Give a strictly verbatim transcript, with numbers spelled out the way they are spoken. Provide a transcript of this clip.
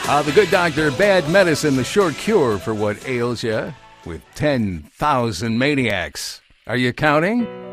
Uh, the good doctor, bad medicine, the short cure for what ails you with ten thousand maniacs. Are you counting?